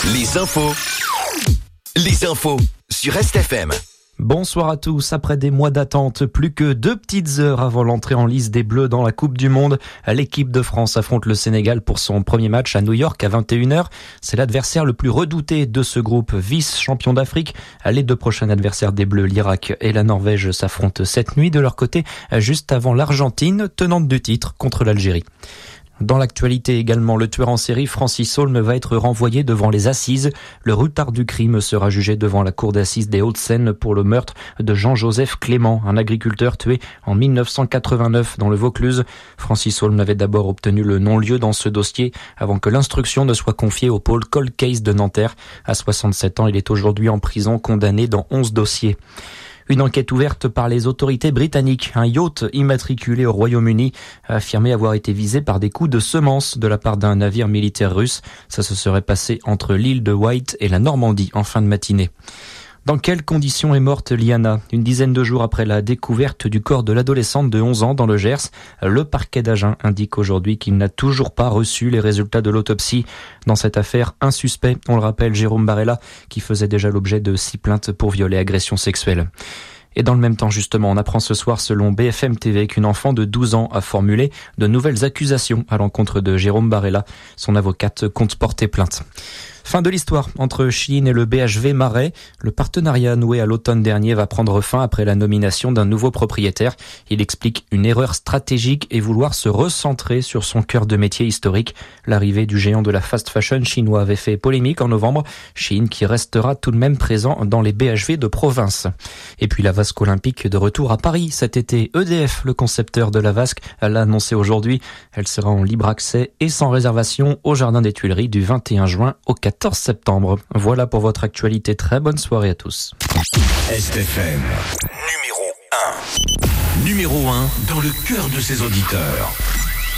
Les infos sur RestFM. Bonsoir à tous. Après des mois d'attente, plus que 2 petites heures avant l'entrée en lice des Bleus dans la Coupe du Monde, l'équipe de France affronte le Sénégal pour son premier match à New York à 21h. C'est l'adversaire le plus redouté de ce groupe, vice-champion d'Afrique. Les 2 prochains adversaires des Bleus, l'Irak et la Norvège, s'affrontent cette nuit de leur côté, juste avant l'Argentine, tenante du titre contre l'Algérie. Dans l'actualité également, le tueur en série Francis Holm va être renvoyé devant les assises. Le retard du crime sera jugé devant la cour d'assises des Hauts-de-Seine pour le meurtre de Jean-Joseph Clément, un agriculteur tué en 1989 dans le Vaucluse. Francis Holm avait d'abord obtenu le non-lieu dans ce dossier avant que l'instruction ne soit confiée au pôle Cold Case de Nanterre. À 67 ans, il est aujourd'hui en prison, condamné dans 11 dossiers. Une enquête ouverte par les autorités britanniques. Un yacht immatriculé au Royaume-Uni a affirmé avoir été visé par des coups de semonce de la part d'un navire militaire russe. Ça se serait passé entre l'île de Wight et la Normandie en fin de matinée. Dans quelles conditions est morte Liana ? Une dizaine de jours après la découverte du corps de l'adolescente de 11 ans dans le Gers, le parquet d'Agen indique aujourd'hui qu'il n'a toujours pas reçu les résultats de l'autopsie. Dans cette affaire, un suspect, on le rappelle, Jérôme Barella, qui faisait déjà l'objet de 6 plaintes pour viol et agression sexuelle. Et dans le même temps, justement, on apprend ce soir, selon BFM TV, qu'une enfant de 12 ans a formulé de nouvelles accusations à l'encontre de Jérôme Barella. Son avocate compte porter plainte. Fin de l'histoire entre Shein et le BHV Marais. Le partenariat noué à l'automne dernier va prendre fin après la nomination d'un nouveau propriétaire. Il explique une erreur stratégique et vouloir se recentrer sur son cœur de métier historique. L'arrivée du géant de la fast fashion chinois avait fait polémique en novembre. Shein qui restera tout de même présent dans les BHV de province. Et puis la Vasque olympique de retour à Paris cet été. EDF, le concepteur de la Vasque, l'a annoncé aujourd'hui. Elle sera en libre accès et sans réservation au Jardin des Tuileries du 21 juin au 14 septembre. Voilà pour votre actualité. Très bonne soirée à tous. RestFM, numéro 1 dans le cœur de ses auditeurs.